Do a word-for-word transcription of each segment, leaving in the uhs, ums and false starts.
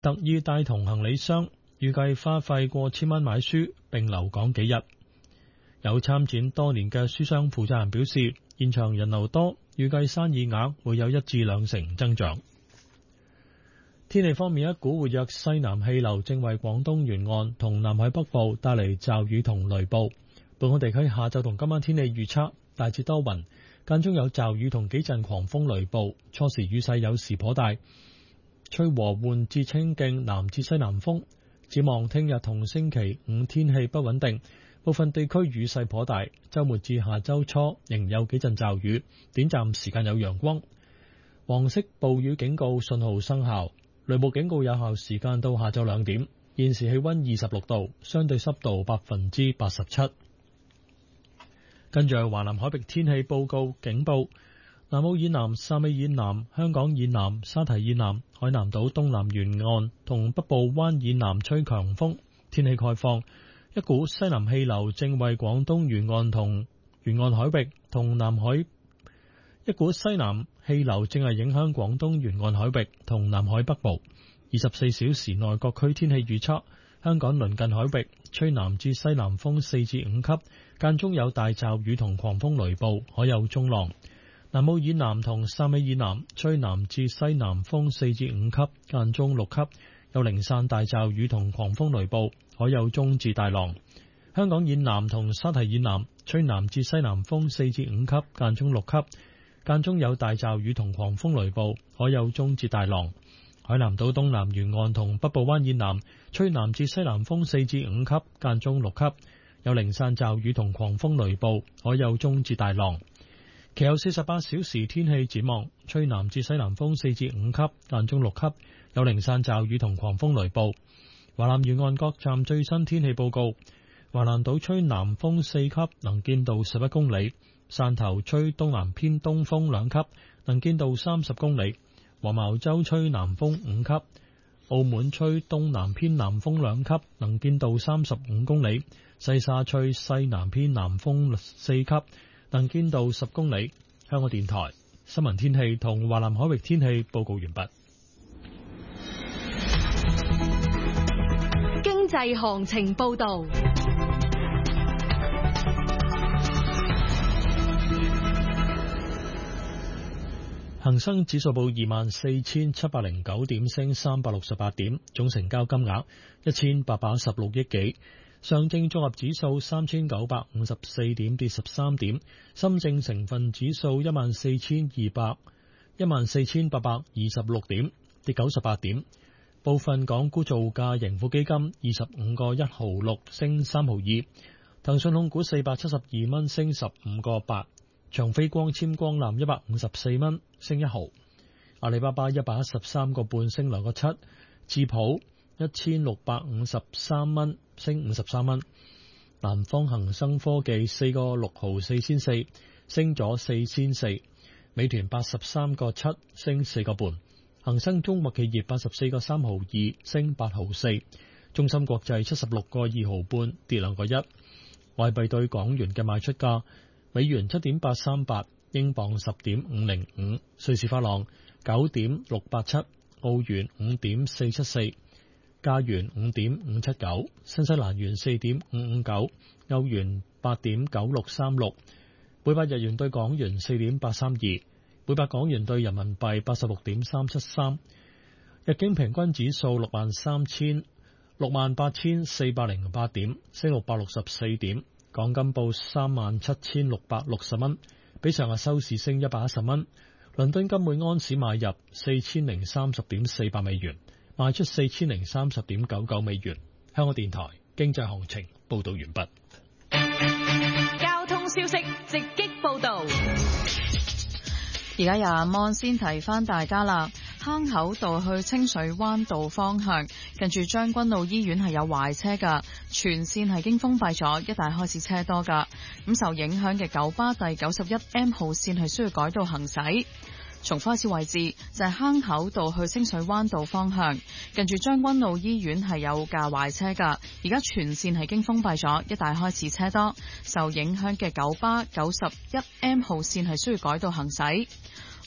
特意帶同行李箱，預計花費過千蚊買書並留港幾日。有參展多年嘅書商負責人表示，現場人流多，預計生意額會有一至兩成增長。天氣方面，一股活躍西南氣流正為廣東沿岸同南海北部帶嚟驟雨同雷暴。本港地區下晝同今晚天氣預測大致多雲，間中有驟雨同幾陣狂風雷暴，初時雨勢有時頗大，吹和緩至清勁南至西南風。展望聽日同星期五天氣不穩定，部分地區雨勢頗大，週末至下週初仍有幾陣驟雨，短暫時間有陽光。黃色暴雨警告信號生效。雷暴警告有效時間到下晝兩點。現時氣溫二十六度，相對濕度百分之八十七。跟住係華南海域天氣報告警報：南澳以南、汕尾以南、香港以南、沙堤以南、海南島東南沿岸同北部灣以南吹強風。天氣概況：一股西南氣流正為廣東沿岸同沿岸海域同南海。一股西南氣流正係影響廣東沿岸海域同南海北部。二十四小時內各區天氣預測：香港鄰近海域吹南至西南風四至五級，間中有大驟雨同狂風雷暴，海有中浪。南澳以南同汕尾以南吹南至西南風四至五級，間中六級，有零散大驟雨同狂風雷暴，海有中至大浪。香港以南同沙堤以南吹南至西南風四至五級，間中六級。間中有大驟雨同狂風雷暴，海有中至大浪。海南島東南沿岸同北部灣以南吹南至西南風四至五級，間中六級，有零散驟雨同狂風雷暴，海有中至大浪。其後四十八小時天氣展望：吹南至西南風四至五級，間中六級，有零散驟雨同狂風雷暴。華南沿岸各站最新天氣報告：華南島吹南風四級，能見度十一公里。汕頭吹東南偏東風兩級，能見度三十公里；黃茅洲吹南風五級；澳門吹東南偏南風兩級，能見度三十五公里；西沙吹西南偏南風四級，能見度十公里。香港電台新聞天氣同華南海域天氣報告完畢。 經濟行情報道。 恒生指數報二萬四千七百零九點，升三百六十八點，總成交金額一千八百一十六億幾。上證綜合指數三千九百五十四點，跌十三點。深證成分指數一萬四千二百一萬四千八百二十六點，跌九十八點。部分港股造價：盈富基金二十五個一毫六，升三毫二；騰訊控股四百七十二蚊，升十五個八。長飛光纖光纜一百五十四蚊，升一毫；阿里巴巴一百一十三個半，升兩個七；智普一千六百五十三蚊，升五十三蚊；南方恒生科技四個六毫四千四，升咗四千四；美團八十三個七，升四個半；恒生中國企業八十四個三毫二，升八毫四；中芯國際七十六個二毫半，跌兩個一。外幣對港元嘅賣出價。美元七點八三八，英鎊十點五零五，瑞士法郎九點六八七，澳元五點四七四，加元五點五七九，新西蘭元四點五五九，歐元八點九六三六，每百日元對港元四點八三二，每百港元對人民幣八十六點三七三。日經平均指數六萬三千六萬八千四百零八點，升六百六十四點。港金報三萬七千六百六十蚊，比上日收市升一百一十蚊。倫敦金每安士買入四千零三十點四百美元，賣出四千零三十點九九美元。香港電台經濟行情報道完畢。 交通消息直擊報道。 而家由阿芒先提翻大家啦。坑口道去清水灣道方向，近住將軍澳醫院係有壞車噶，全線係經封閉咗，一帶開始車多噶。咁受影響嘅九巴第九十一 M 號線係需要改道行駛。重複一次位置就係、是、坑口道去清水灣道方向，近住將軍澳醫院係有架壞車噶，而家全線係經封閉咗，一帶開始車多。受影響嘅九巴九十一 M 號線係需要改道行駛。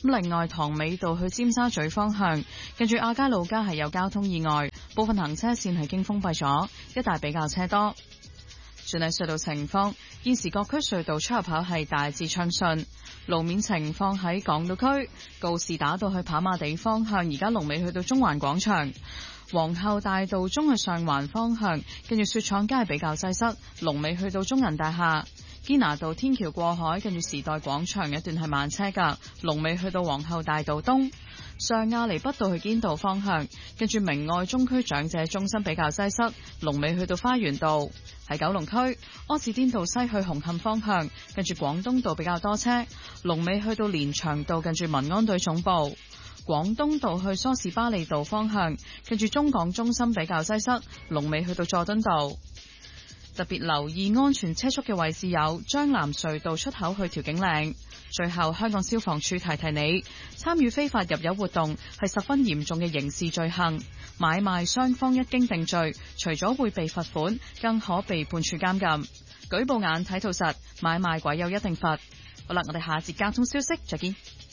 另外，塘尾道去尖沙咀方向，近住亞皆老街係有交通意外，部分行車線係經封閉咗，一帶比較車多。轉睇隧道情況，現時各區隧道出入口係大致暢順。路面情況喺港島區，告士打道去跑馬地方向，而家龍尾去到中環廣場；皇后大道中去上環方向，跟住雪廠街係比較擠塞，龍尾去到中銀大廈。堅拿道天橋過海，跟住時代廣場一段係慢車㗎，龍尾去到皇后大道東。上亞厘畢道去堅道方向，跟住明愛中區長者中心比較擠塞，龍尾去到花園道。喺九龍區，柯士甸道西去紅磡方向，跟住廣東道比較多車，龍尾去到連翔道近住民安隊總部。廣東道去梳士巴利道方向，跟住中港中心比較擠塞，龍尾去到佐敦道。特別留意安全車速嘅位置有將藍隧道出口去調景嶺。最後，香港消防處提提你，參與非法入油活動係十分嚴重嘅刑事罪行，買賣雙方一經定罪，除咗會被罰款，更可被判處監禁。舉報眼睇到實，買賣鬼有一定罰。好啦，我哋下節交通消息再見。